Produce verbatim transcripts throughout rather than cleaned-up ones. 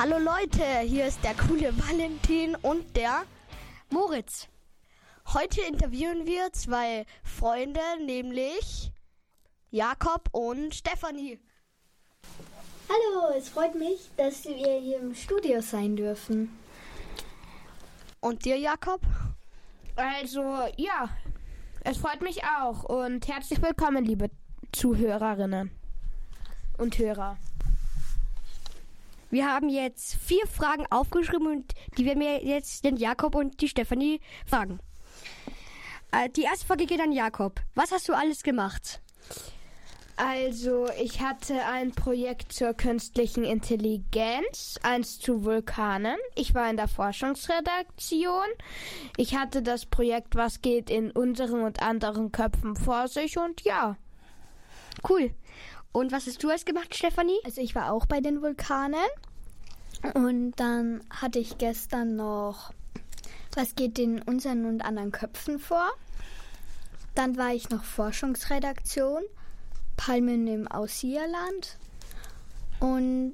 Hallo Leute, hier ist der coole Valentin und der Moritz. Heute interviewen wir zwei Freunde, nämlich Jakob und Stefanie. Hallo, es freut mich, dass wir hier im Studio sein dürfen. Und dir, Jakob? Also, ja, es freut mich auch und herzlich willkommen, liebe Zuhörerinnen und Hörer. Wir haben jetzt vier Fragen aufgeschrieben und die werden wir jetzt den Jakob und die Stefanie fragen. Äh, die erste Frage geht an Jakob. Was hast du alles gemacht? Also, ich hatte ein Projekt zur künstlichen Intelligenz, eins zu Vulkanen. Ich war in der Forschungsredaktion. Ich hatte das Projekt Was geht in unseren und anderen Köpfen vor sich und ja. Cool. Und was hast du alles gemacht, Stefanie? Also ich war auch bei den Vulkanen und dann hatte ich gestern noch Was geht in unseren und anderen Köpfen vor. Dann war ich noch Forschungsredaktion, Palmen im Ausseerland und,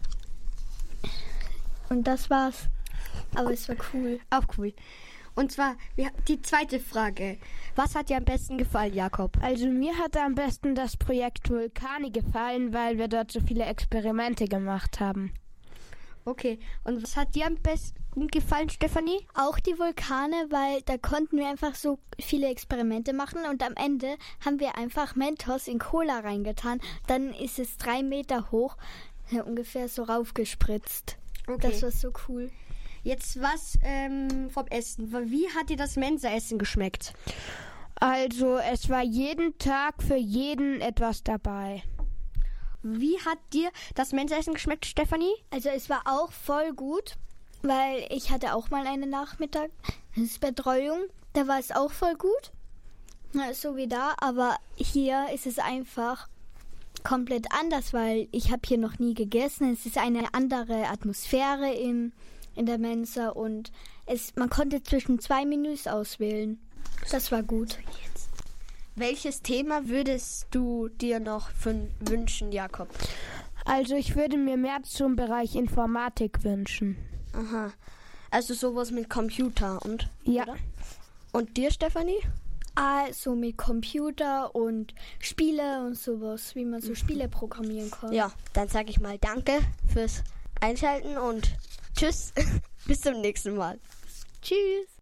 und das war's. Aber es war cool. Auch cool. Und zwar die zweite Frage. Was hat dir am besten gefallen, Jakob? Also mir hat am besten das Projekt Vulkane gefallen, weil wir dort so viele Experimente gemacht haben. Okay. Und was hat dir am besten gefallen, Stefanie? Auch die Vulkane, weil da konnten wir einfach so viele Experimente machen und am Ende haben wir einfach Mentos in Cola reingetan. Dann ist es drei Meter hoch, ja, ungefähr so raufgespritzt. Okay. Das war so cool. Jetzt was ähm, vom Essen. Wie hat dir das Mensaessen geschmeckt? Also es war jeden Tag für jeden etwas dabei. Wie hat dir das Mensaessen geschmeckt, Stefanie? Also es war auch voll gut, weil ich hatte auch mal eine Nachmittagsbetreuung. Da war es auch voll gut, so wie da. Aber hier ist es einfach komplett anders, weil ich habe hier noch nie gegessen. Es ist eine andere Atmosphäre im in der Mensa und es, man konnte zwischen zwei Menüs auswählen. Das war gut. Welches Thema würdest du dir noch für, wünschen, Jakob? Also ich würde mir mehr zum Bereich Informatik wünschen. Aha. Also sowas mit Computer und? Ja. Oder? Und dir, Stefanie? Also mit Computer und Spiele und sowas, wie man so Spiele programmieren kann. Ja, dann sage ich mal Danke fürs Einschalten und Tschüss, bis zum nächsten Mal. Tschüss.